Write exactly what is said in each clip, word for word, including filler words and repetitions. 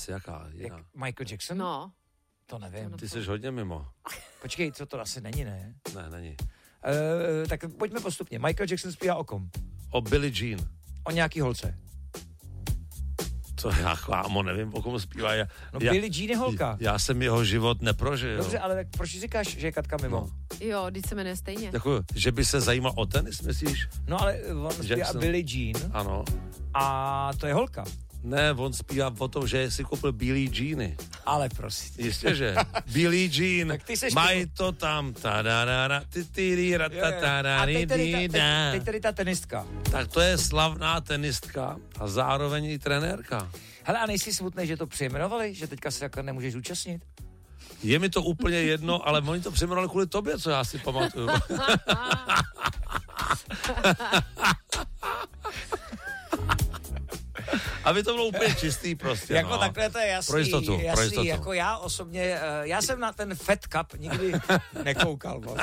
asi jaká? Jak Michael Jackson? No. To nevím. Ty jsi hodně mimo. Počkej, co to asi není, ne? Ne, není. Uh, tak pojďme postupně. Michael Jackson zpívá o kom? O Billie Jean. O nějaký holce. Co já, chámo, nevím, o komu zpívá. Já, No já, Billie Jean je holka. Já jsem jeho život neprožil. Dobře, ale tak proč říkáš, že je Katka mimo? No. Jo, teď se jmenuje stejně. Jako, že by se zajímal o tenis, myslíš? No ale on zpívá Jackson. Billie Jean Ano. a to je holka. Ne, on zpívá o tom, že si koupil bílý džíny. Ale prosím. Jistě, že. Bílý džín, Tak ty seš mají to tam. Ta-da-da-da, ty-ty-dy-ra, A teď tady, ta, teď, ta-ta-da-di-di-da. teď tady ta tenistka. Tak to je slavná tenistka a zároveň i trenérka. Hele, a nejsi smutný, že to přejmenovali? Že teďka se takhle nemůžeš zúčastnit? Je mi to úplně jedno, ale oni to přejmenovali kvůli tobě, co já si pamatuju. Aby to bylo úplně čistý prostě, Jako no. takhle to je jasný, Pro jistotu, jasný, pro jistotu. jako já osobně, já jsem na ten Fed Cup nikdy nekoukal moc.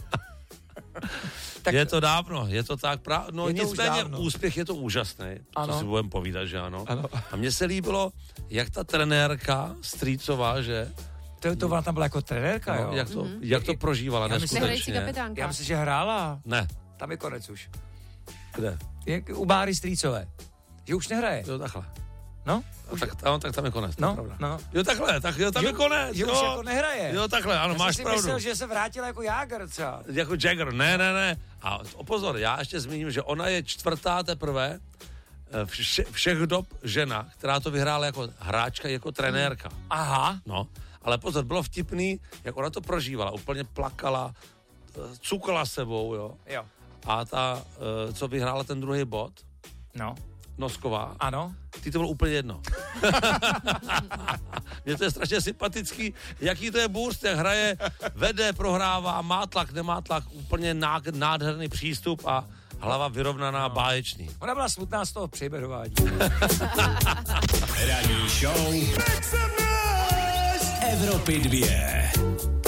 Tak, je to dávno, je to tak právě. No je nicméně úspěch je to úžasný, ano. co si budeme povídat, že ano. ano. A mně se líbilo, jak ta trenérka Strýcová, že... To, to ona tam byla jako trenérka, no, jo? Jak to, mm-hmm. jak to prožívala, já neskutečně. Nehrající kapitánka. Já myslím, že hrála. Ne. Tam je konec už. Kde? Je u Báry Strýcové. Že už nehraje. Jo, takhle. No? Už... Tak, tam, tak tam je konec, no, to je pravda. No. Jo, takhle, tak jo, tam jo, je konec. Jo, jo. už jako nehraje. Jo, takhle, ano, já máš si pravdu. myslel, že se vrátila jako Jágr třeba. Jako Jagger, ne, ne, ne. A pozor, já ještě zmíním, že ona je čtvrtá teprve vše, všech dob žena, která to vyhrála jako hráčka, jako trenérka. Aha. No, ale pozor, bylo vtipný, jak ona to prožívala, úplně plakala, cukala sebou, jo. Jo. A ta, co vyhrála ten druhý bod, no. Nosková. Ano. Ty to bylo úplně jedno. Mně to je strašně sympatický, jaký to je burst, jak hraje, vede, prohrává, má tlak, nemá tlak, úplně nádherný přístup a hlava vyrovnaná, no. Báječný. Ona byla smutná z toho přejmenování. Ranní show Evropy dvě.